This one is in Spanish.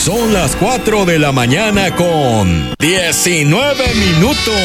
Son las 4 de la mañana con 19 minutos.